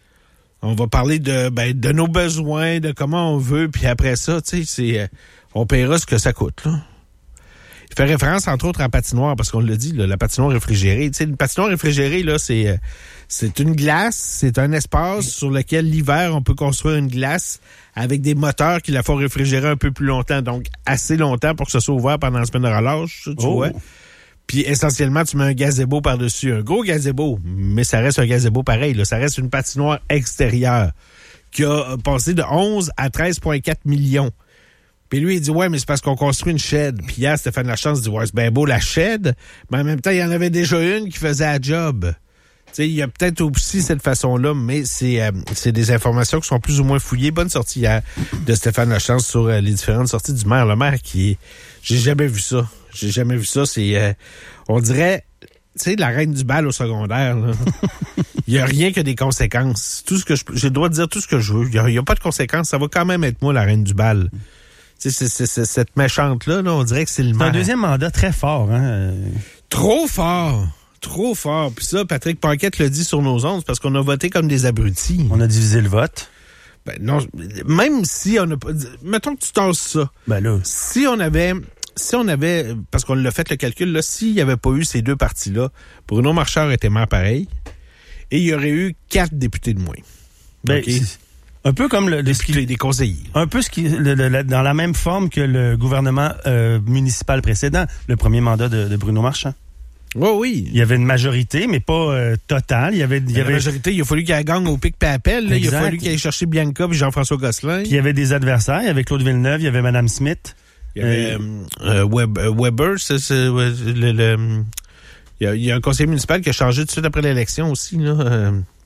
de nos besoins, de comment on veut, puis après ça, tu sais, on paiera ce que ça coûte, là. Il fait référence, entre autres, à la patinoire, parce qu'on l'a dit, là, la patinoire réfrigérée. Tu sais, une patinoire réfrigérée, là, c'est une glace, c'est un espace sur lequel, l'hiver, on peut construire une glace avec des moteurs qui la font réfrigérer un peu plus longtemps, donc assez longtemps pour que ce soit ouvert pendant la semaine de relâche, tu vois. Puis, essentiellement, tu mets un gazebo par-dessus, un gros gazebo, mais ça reste un gazebo pareil, là. Ça reste une patinoire extérieure qui a passé de 11 à 13,4 millions. Puis lui, il dit, ouais, mais c'est parce qu'on construit une shed. Puis hier, Stéphane Lachance dit, ouais, c'est bien beau la shed, mais en même temps, il y en avait déjà une qui faisait la job. Tu sais, il y a peut-être aussi cette façon-là, mais c'est des informations qui sont plus ou moins fouillées. Bonne sortie hier de Stéphane Lachance sur les différentes sorties du maire. Le maire qui est... J'ai jamais vu ça. C'est... on dirait... Tu sais, la reine du bal au secondaire, là. Il y a rien que des conséquences. Tout ce que j'ai le droit de dire tout ce que je veux. Il y a pas de conséquences. Ça va quand même être moi, la reine du bal. C'est cette méchante-là, là, on dirait que c'est le maire. C'est un deuxième mandat très fort, hein? Trop fort. Puis ça, Patrick Paquette l'a dit sur nos ondes, parce qu'on a voté comme des abrutis. On a divisé le vote. Ben non, même si on a pas... Mettons que tu tasses ça. Ben là... Si on avait... Parce qu'on l'a fait le calcul, là, s'il n'y avait pas eu ces deux partis-là, Bruno Marchand était maire pareil, et il y aurait eu 4 députés de moins. Ben, okay? Un peu comme des conseillers. Un peu dans la même forme que le gouvernement municipal précédent, le premier mandat de Bruno Marchand. Oh oui. Il y avait une majorité, mais pas totale. Il y avait la majorité, il a fallu qu'elle gagne au pic et appel. Là. Il a fallu qu'elle aille chercher Bianca et Jean-François Gosselin. Puis il y avait des adversaires. Il y avait Claude Villeneuve, il y avait Mme Smith. Il y avait Weber, il y a un conseiller municipal qui a changé tout de suite après l'élection aussi, là.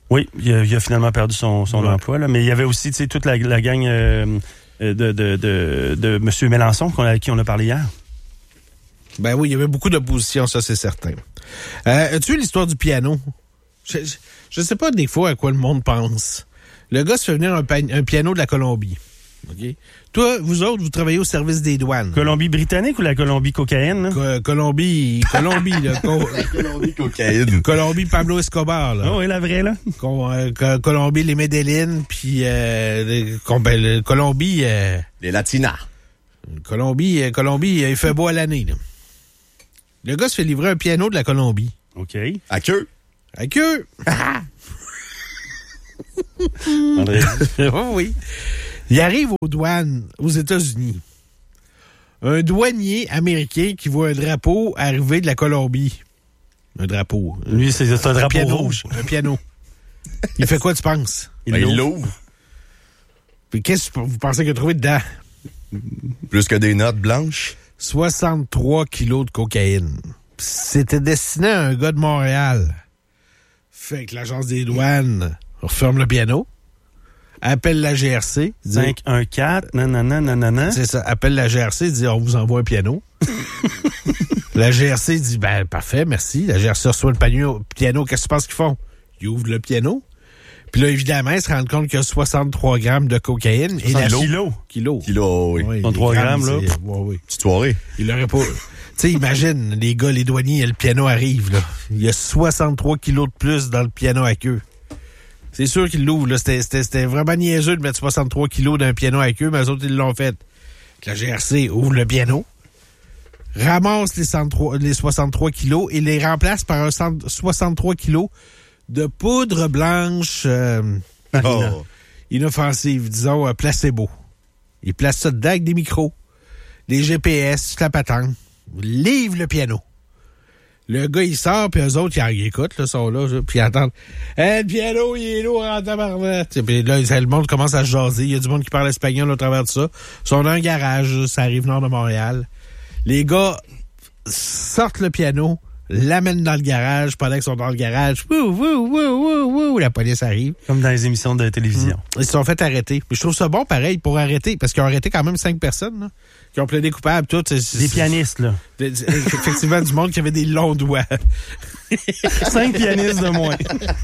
Oui, il a finalement perdu son emploi, là. Mais il y avait aussi, tu sais, toute la gang de M. Mélenchon à qui on a parlé hier. Ben oui, il y avait beaucoup d'opposition, ça c'est certain. As-tu vu l'histoire du piano? Je sais pas des fois à quoi le monde pense. Le gars se fait venir un piano de la Colombie. OK? Toi, vous autres, vous travaillez au service des douanes. Colombie-Britannique ou la Colombie-cocaïne? Colombie, là. Colombie-cocaïne. Colombie, Pablo Escobar, là. Oh, oui, la vraie, là. Colombie, les Medellín, puis Colombie... Les Latinas. Colombie, il fait beau à l'année, là. Le gars se fait livrer un piano de la Colombie. OK. À queue. À queue! André. Oh oui. Il arrive aux douanes aux États-Unis. Un douanier américain qui voit un drapeau arriver de la Colombie. Un drapeau. Lui, c'est un drapeau piano, rouge. Un piano. Il fait quoi, tu penses? Il l'ouvre. Puis qu'est-ce que vous pensez qu'il a trouvé dedans? Plus que des notes blanches. 63 kilos de cocaïne. C'était destiné à un gars de Montréal. Fait que l'agence des douanes referme le piano, appelle la GRC. 514, nanana. C'est ça, appelle la GRC, dit on vous envoie un piano. La GRC dit ben parfait, merci. La GRC reçoit le piano, qu'est-ce que tu penses qu'ils font? Ils ouvrent le piano. Puis là, évidemment, ils se rendent compte qu'il y a 63 grammes de cocaïne. Et kilos. Kilos, oui. Oui, 63 grammes, là. Oui. Petite soirée. Il l'aurait pas... Tu sais, imagine, les gars, les douaniers, le piano arrive, là. Il y a 63 kilos de plus dans le piano à queue. C'est sûr qu'ils l'ouvrent, là. C'était vraiment niaiseux de mettre 63 kilos d'un piano à queue, mais eux autres, ils l'ont fait. La GRC ouvre le piano, ramasse les 63 kilos et les remplace par un 63 kilos de poudre blanche inoffensive, disons, placebo. Ils placent ça dedans avec des micros, des GPS, la patente, livre le piano. Le gars, il sort, puis eux autres, ils écoutent, là, sont là, puis ils attendent. Le piano, il est lourd en tabarnak. Puis là, le monde commence à se jaser. Il y a du monde qui parle espagnol au travers de ça. Ils sont dans un garage, ça arrive nord de Montréal. Les gars sortent le piano, l'amènent dans le garage. Pendant qu'ils sont dans le garage, la police arrive. Comme dans les émissions de télévision. Ils se sont fait arrêter. Mais je trouve ça bon, pareil, pour arrêter, parce qu'ils ont arrêté quand même 5 personnes, là, qui ont plaidé coupables, toutes. Des pianistes, là. Effectivement, du monde qui avait des longs doigts. 5 pianistes de moins.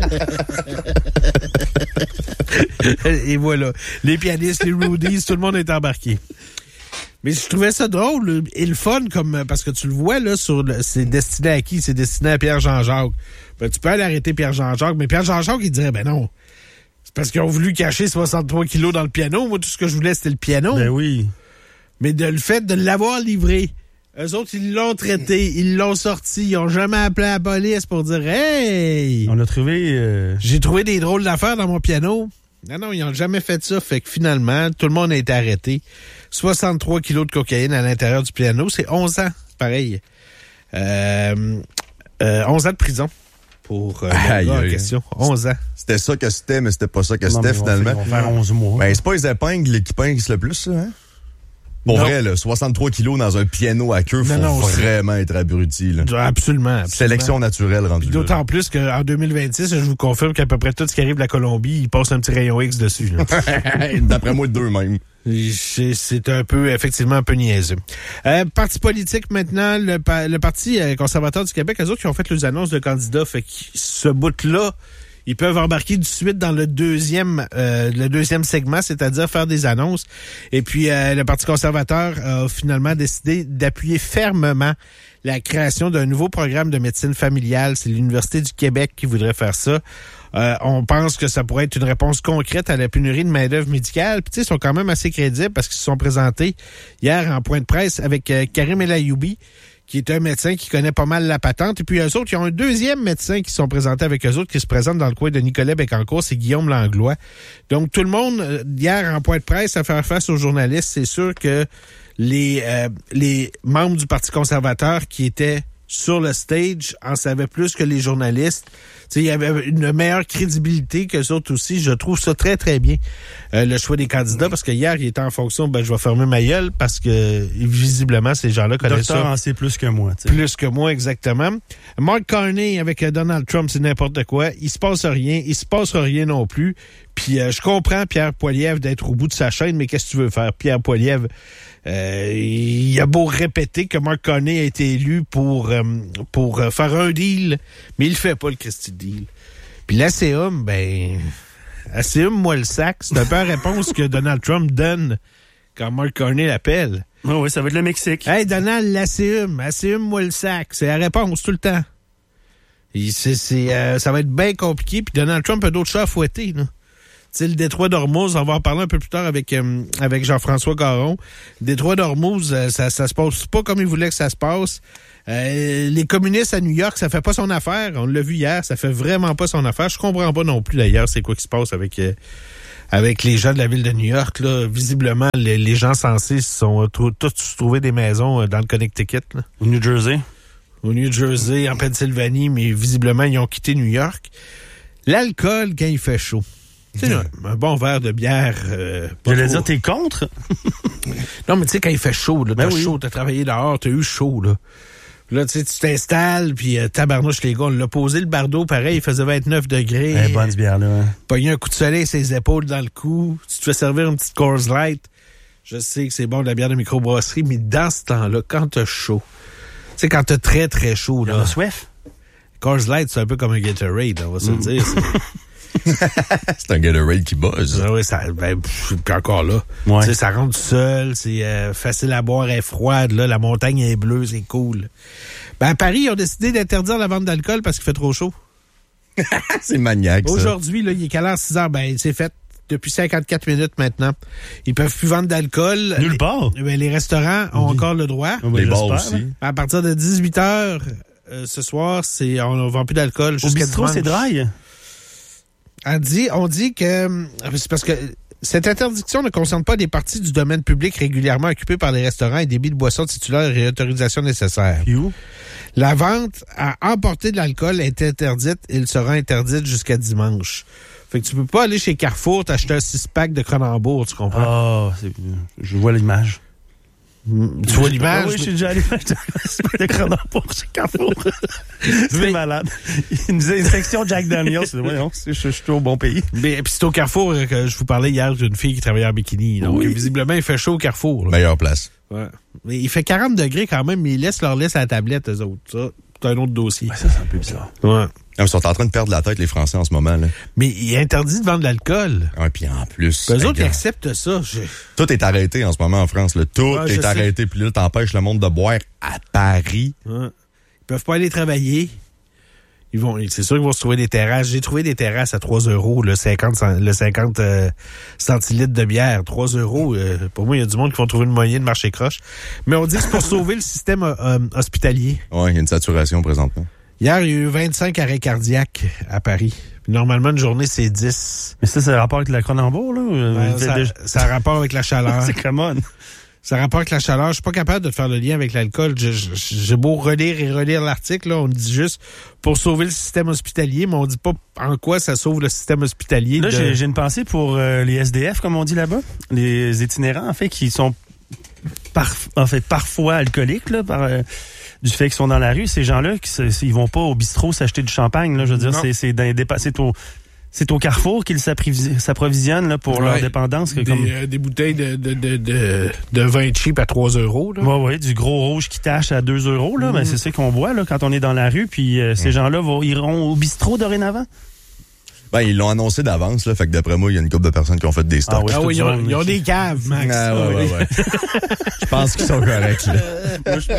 Et voilà. Les pianistes, les roadies, tout le monde est embarqué. Mais je trouvais ça drôle et le fun, comme parce que tu le vois, là, c'est destiné à qui? C'est destiné à Pierre-Jean-Jacques. Ben, tu peux aller arrêter Pierre-Jean-Jacques, mais Pierre-Jean-Jacques, il dirait, ben non. C'est parce qu'ils ont voulu cacher 63 kilos dans le piano. Moi, tout ce que je voulais, c'était le piano. Ben oui. Mais le fait de l'avoir livré, eux autres, ils l'ont traité, ils l'ont sorti, ils ont jamais appelé la police pour dire « Hey! On l'a trouvé... J'ai trouvé des drôles d'affaires dans mon piano. » Non, ils n'ont jamais fait ça. Fait que finalement, tout le monde a été arrêté. 63 kilos de cocaïne à l'intérieur du piano. C'est 11 ans, pareil. 11 ans de prison pour le gars en question. 11 ans. C'était ça que c'était, mais c'était pas ça que c'était, finalement. On va faire 11 mois. Ben, c'est pas les épingles qui pinguent le plus, ça, hein? Pour vrai, là, 63 kilos dans un piano à queue, faut vraiment être abruti, là. Absolument. Sélection naturelle rendue. D'autant plus qu'en 2026, je vous confirme qu'à peu près tout ce qui arrive de la Colombie, il passe un petit rayon X dessus. D'après moi, 2 même. C'est effectivement un peu niaiseux. Parti politique maintenant, le Parti conservateur du Québec, eux autres qui ont fait les annonces de candidats, fait que ce bout-là, ils peuvent embarquer tout de suite dans le deuxième segment, c'est-à-dire faire des annonces. Et puis, le Parti conservateur a finalement décidé d'appuyer fermement la création d'un nouveau programme de médecine familiale. C'est l'Université du Québec qui voudrait faire ça. On pense que ça pourrait être une réponse concrète à la pénurie de main-d'œuvre médicale. Puis, tu sais, ils sont quand même assez crédibles parce qu'ils se sont présentés hier en point de presse avec Karim El Ayoubi, qui est un médecin qui connaît pas mal la patente. Et puis, eux autres, ils ont un deuxième médecin qui sont présentés avec eux autres, qui se présente dans le coin de Nicolas Bécancour, c'est Guillaume Langlois. Donc, tout le monde, hier, en point de presse, à faire face aux journalistes, c'est sûr que les membres du Parti conservateur qui étaient sur le stage en savait plus que les journalistes. Il y avait une meilleure crédibilité que les autres aussi. Je trouve ça très, très bien, le choix des candidats, parce que hier, il était en fonction, je vais fermer ma gueule, parce que visiblement, ces gens-là connaissent ça. Docteur en sait plus que moi. T'sais. Plus que moi, exactement. Mark Carney avec Donald Trump, c'est n'importe quoi. Il se passe rien. Il se passera rien non plus. Puis je comprends Pierre Poilievre d'être au bout de sa chaîne, mais qu'est-ce que tu veux faire? Pierre Poilievre, il a beau répéter que Mark Carney a été élu pour faire un deal, mais il fait pas le Christy deal. Puis l'ACM, ACM, moi le sac, c'est un peu la réponse que Donald Trump donne quand Mark Carney l'appelle. Oui, ça va être le Mexique. Hey Donald, l'ACM, moi le sac, c'est la réponse tout le temps. Ça va être bien compliqué, puis Donald Trump a d'autres chats à fouetter, là. Tu sais, le détroit d'Ormuz, on va en parler un peu plus tard avec Jean-François Caron. Le détroit d'Ormuz, ça se passe pas comme il voulait que ça se passe. Les communistes à New York, ça fait pas son affaire. On l'a vu hier, ça fait vraiment pas son affaire. Je comprends pas non plus, d'ailleurs, c'est quoi qui se passe avec les gens de la ville de New York. Là. Visiblement, les gens censés sont tous trouvé des maisons dans le Connecticut. Là. Au New Jersey. Au New Jersey, en Pennsylvanie, mais visiblement, ils ont quitté New York. L'alcool, quand il fait chaud. Tu sais, un bon verre de bière. J'allais dire, t'es contre? Non, mais tu sais, quand il fait chaud, là, chaud, t'as travaillé dehors, t'as eu chaud, là. Là, tu sais, tu t'installes, puis tabarnouche, les gars, on l'a posé le bardeau, pareil, il faisait 29 degrés. Bonne bière, là. Hein. Pogné un coup de soleil sur ses épaules dans le cou. Tu te fais servir une petite Coors Light. Je sais que c'est bon de la bière de microbrasserie, mais dans ce temps-là, quand t'as chaud, tu sais, quand t'as très, très chaud, là. La soif? Coors Light, c'est un peu comme un Gatorade, on va se le dire. C'est un Gatorade qui buzz. Oui, puis encore là. Ouais. Ça rentre seul, c'est facile à boire, elle est froide, là, la montagne est bleue, c'est cool. À Paris, ils ont décidé d'interdire la vente d'alcool parce qu'il fait trop chaud. C'est maniaque, ça. Aujourd'hui, là, il est calé à 6 heures, c'est fait depuis 54 minutes maintenant. Ils peuvent plus vendre d'alcool. Nulle part. Les restaurants ont encore le droit. Les bars aussi. À partir de 18 heures ce soir, on ne vend plus d'alcool jusqu'à bistrot, dimanche. C'est dry. On dit que c'est parce que cette interdiction ne concerne pas des parties du domaine public régulièrement occupées par les restaurants et débits de boissons titulaires et autorisations nécessaires. La vente à emporter de l'alcool est interdite et il sera interdite jusqu'à dimanche. Fait que tu peux pas aller chez Carrefour t'acheter un 6-pack de Cronenbourg, tu comprends? Je vois l'image. Tu vois l'image? Oui, je suis déjà allé acheter un 6-pack de Cronenbourg chez Carrefour. C'est malade. Il nous a une section Jack Daniels. Voyons, je suis au bon pays. Mais puis c'est au Carrefour que je vous parlais hier d'une fille qui travaillait en bikini. Donc visiblement, il fait chaud au Carrefour. Là. Meilleure place. Ouais. Mais il fait 40 degrés quand même, mais ils laissent leur laisse à la tablette, eux autres. Ça, c'est un autre dossier. Ça, c'est un peu bizarre. Ouais. Ils sont en train de perdre la tête, les Français, en ce moment. Là. Mais il est interdit de vendre de l'alcool. Ah, puis en plus... Eux autres, ils acceptent ça. Tout est arrêté en ce moment en France. Là. Tout est arrêté. Puis là, t'empêches le monde de boire à Paris. Ouais. Ils peuvent pas aller travailler. C'est sûr qu'ils vont se trouver des terrasses. J'ai trouvé des terrasses à 3 €, le 50 centilitres de bière. 3 €. Pour moi, il y a du monde qui vont trouver une moyenne de marcher croche. Mais on dit que c'est pour sauver le système hospitalier. Oui, il y a une saturation présentement. Hier, il y a eu 25 arrêts cardiaques à Paris. Puis normalement, une journée, c'est 10. Mais ça a rapport avec la Cronenbourg, là? Ça a rapport avec la chaleur. C'est common. Ça a rapport avec la chaleur. Je suis pas capable de te faire le lien avec l'alcool. J'ai beau relire et relire l'article, là, on dit juste pour sauver le système hospitalier, mais on dit pas en quoi ça sauve le système hospitalier. Là, j'ai une pensée pour les SDF, comme on dit là-bas. Les itinérants, en fait, qui sont parfois alcooliques, là, du fait qu'ils sont dans la rue. Ces gens-là, ils vont pas au bistrot s'acheter du champagne, là. Je veux dire, c'est au Carrefour qu'ils s'approvisionnent là, pour leur dépendance. Des bouteilles de vin cheap à 3 €. Oui, du gros rouge qui tâche à 2 €. Là, ben, c'est ça qu'on boit là, quand on est dans la rue. Puis ces gens-là iront au bistrot dorénavant. Ben, ils l'ont annoncé d'avance, là. Fait que d'après moi, il y a une couple de personnes qui ont fait des stocks. Ils ont des caves, Max. Ouais. Je pense qu'ils sont corrects, là. Moi, je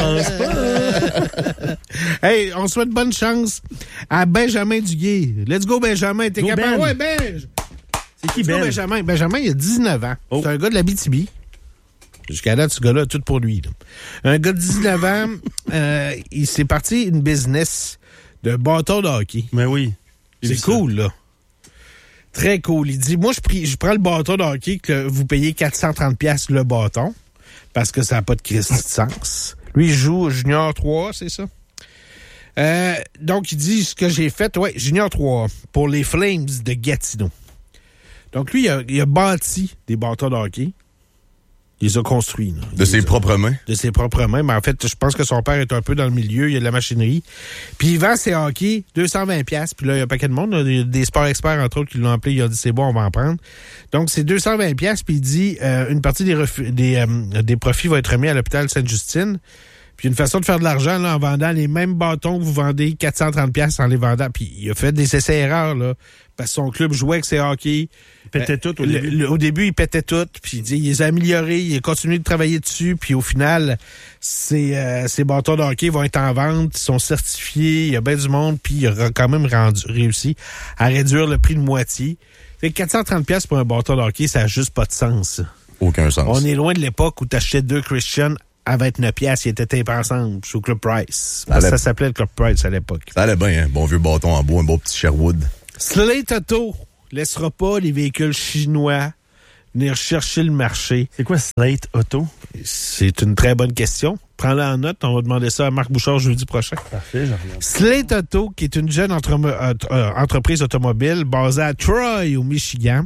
pense pas. Hey, on souhaite bonne chance à Benjamin Duguay. Let's go, Benjamin. T'es capable? Ouais, Benj. C'est qui, Ben? Benjamin? Benjamin, il a 19 ans. C'est un gars de l'Abitibi. Jusqu'à date, ce gars-là, tout pour lui. Là. Un gars de 19 ans, il s'est parti une business de bâton de hockey. Mais oui. C'est cool, là. Très cool. Il dit, moi, je prends le bâton de hockey que vous payez 430$ le bâton parce que ça n'a pas de crise de sens. Lui, il joue au Junior 3, c'est ça? Donc, il dit ce que j'ai fait. Ouais, Junior 3 pour les Flames de Gatineau. Donc, lui, il a bâti des bâtons de hockey. Il les a construits. Là. De ses propres mains? De ses propres mains. Mais en fait, je pense que son père est un peu dans le milieu. Il y a de la machinerie. Puis il vend ses hockey 220$. Puis là, il y a un paquet de monde. Il y a des sports experts, entre autres, qui l'ont appelé. Il a dit, c'est bon, on va en prendre. Donc, c'est 220$. Puis il dit, une partie des profits va être remis à l'hôpital Sainte-Justine. Puis une façon de faire de l'argent là, en vendant les mêmes bâtons que vous vendez 430$ en les vendant. Puis il a fait des essais-erreurs, là, parce que son club jouait avec ses hockey. Il pétait tout au début. Au début, il pétait tout. Puis il dit, il les a améliorés, il a continué de travailler dessus. Puis au final, ces bâtons de hockey vont être en vente, ils sont certifiés, il y a bien du monde. Puis il a quand même réussi à réduire le prix de moitié. Fait que 430$ pour un bâton de hockey, ça n'a juste pas de sens. Aucun sens. On est loin de l'époque où tu achetais 2 Christian à 29$, ils étaient tapés ensemble sur Club Price. Ça s'appelait le Club Price à l'époque. Ça allait bien, hein? Bon vieux bâton en bois, un beau petit Sherwood. Slate Auto laissera pas les véhicules chinois venir chercher le marché. C'est quoi Slate Auto? C'est une très bonne question. Prends-la en note. On va demander ça à Marc Bouchard jeudi prochain. Parfait, je regarde. Slate Auto, qui est une jeune entreprise automobile basée à Troy, au Michigan.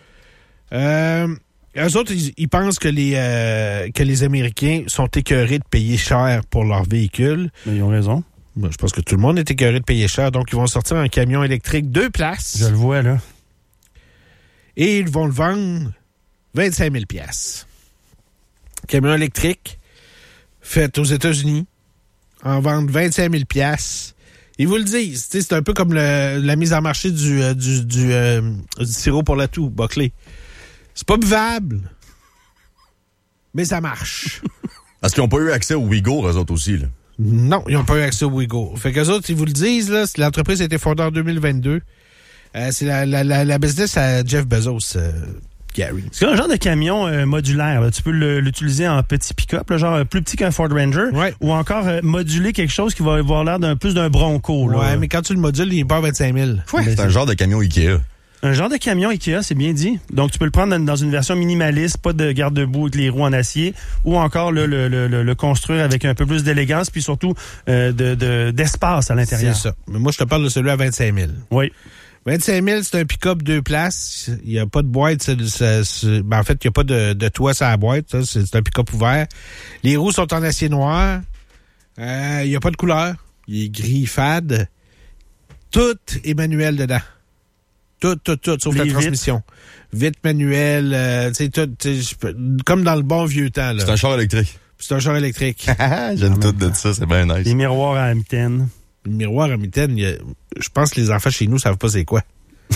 Eux autres, ils pensent que les Américains sont écœurés de payer cher pour leurs véhicules. Mais ils ont raison. Moi, je pense que tout le monde est écœuré de payer cher. Donc, ils vont sortir un camion électrique 2 places. Je le vois, là. Et ils vont le vendre 25 000$. Camion électrique fait aux États-Unis en vente 25 000$. Ils vous le disent. C'est un peu comme la mise en marché du sirop pour la toux, Buckley. C'est pas buvable, mais ça marche. Parce qu'ils n'ont pas eu accès au Ouïghour, eux autres aussi, là. Non, ils n'ont pas eu accès au Ouïghour. Fait qu'eux autres, ils vous le disent, là, l'entreprise a été fondée en 2022. C'est la business à Jeff Bezos, Gary. C'est un genre de camion modulaire. Là. Tu peux l'utiliser en petit pick-up, là, genre plus petit qu'un Ford Ranger, ouais. Ou encore moduler quelque chose qui va avoir l'air plus d'un Bronco. Là. Ouais, mais quand tu le modules, il est pas à 25 000. Ouais, c'est un genre de camion Ikea. Un genre de camion Ikea, c'est bien dit. Donc, tu peux le prendre dans une version minimaliste, pas de garde-boue avec les roues en acier, ou encore le construire avec un peu plus d'élégance, puis surtout d'espace à l'intérieur. C'est ça. Mais moi, je te parle de celui à 25 000. Oui. 25 000, c'est un pick-up 2 places. Il n'y a pas de boîte. En fait, il n'y a pas de toit sur la boîte. Ça, c'est un pick-up ouvert. Les roues sont en acier noir. Il n'y a pas de couleur. Il est gris fade. Tout est manuel dedans. Tout, sauf la transmission. Vite manuel, comme dans le bon vieux temps. Là. C'est un char électrique. C'est un char électrique. J'aime tout de ça, c'est bien nice. Les miroirs à mitaine. Le miroir à mitaine, je pense que les enfants chez nous savent pas c'est quoi.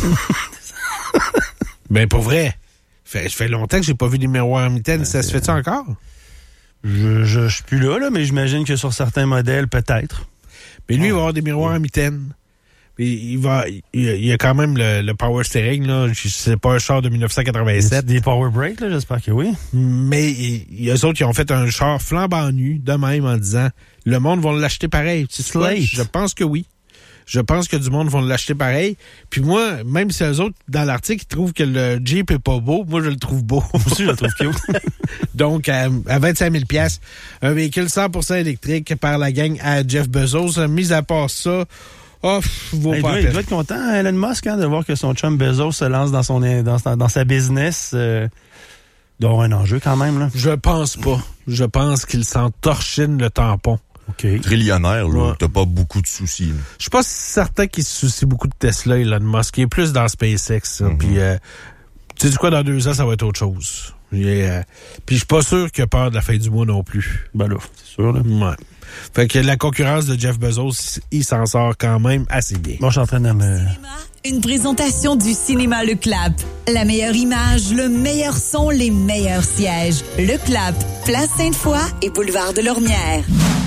Ben, pour vrai. Ça fait longtemps que j'ai pas vu des miroirs à mitaine. Ça se fait-tu encore? Je suis plus là, mais j'imagine que sur certains modèles, peut-être. Mais lui, il va avoir des miroirs à mitaine. Il y a quand même le power steering, là. C'est pas un char de 1987. Des power brakes, là, j'espère que oui. Mais eux autres, ils ont fait un char flambant nu, de même, en disant, le monde va l'acheter pareil. Slate. Je pense que oui. Je pense que du monde va l'acheter pareil. Puis moi, même si eux autres, dans l'article, ils trouvent que le Jeep est pas beau, moi, je le trouve beau. Moi aussi, je le trouve cute. Donc, à 25 000$, un véhicule 100% électrique par la gang à Jeff Bezos. Mis à part ça, il doit être content, Elon Musk, de voir que son chum Bezos se lance dans sa business. D'avoir un enjeu quand même, là. Je pense pas. Je pense qu'il s'entorchine le tampon. OK. Trillionnaire, là, ouais. T'as pas beaucoup de soucis. Là. Je suis pas certain qu'il se soucie beaucoup de Tesla, Elon Musk. Il est plus dans SpaceX. Puis, tu sais quoi, dans 2 ans, ça va être autre chose. Puis je suis pas sûr qu'il a peur de la fin du mois non plus. Ben là, c'est sûr, là. Ouais. Fait que la concurrence de Jeff Bezos, il s'en sort quand même assez bien. Bon, je suis en train de me... Une présentation du Cinéma Le Clap. La meilleure image, le meilleur son, les meilleurs sièges. Le Clap, Place Sainte-Foy et Boulevard de Lormière.